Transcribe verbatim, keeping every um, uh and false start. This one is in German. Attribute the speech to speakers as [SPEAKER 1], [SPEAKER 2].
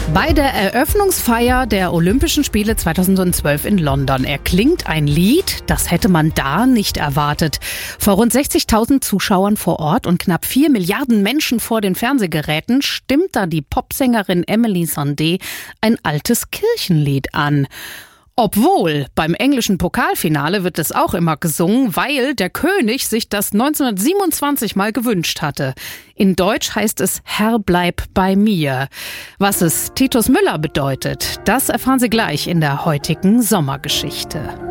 [SPEAKER 1] Bei der Eröffnungsfeier der Olympischen Spiele zweitausendzwölf in London erklingt ein Lied, das hätte man da nicht erwartet. Vor rund sechzigtausend Zuschauern vor Ort und knapp vier Milliarden Menschen vor den Fernsehgeräten stimmt da die Popsängerin Emeli Sandé ein altes Kirchenlied an. Obwohl, beim englischen Pokalfinale wird es auch immer gesungen, weil der König sich das neunzehnhundertsiebenundzwanzig mal gewünscht hatte. In Deutsch heißt es Herr, bleib bei mir. Was es Titus Müller bedeutet, das erfahren Sie gleich in der heutigen Sommergeschichte.